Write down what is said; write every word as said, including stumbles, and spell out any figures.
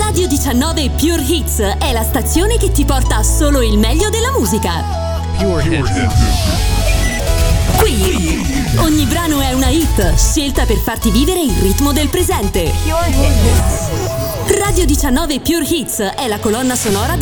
Radio diciannove Pure Hits è la stazione che ti porta solo il meglio della musica. Pure Hits. Qui ogni brano è una hit, scelta per farti vivere il ritmo del presente. Radio diciannove Pure Hits è la colonna sonora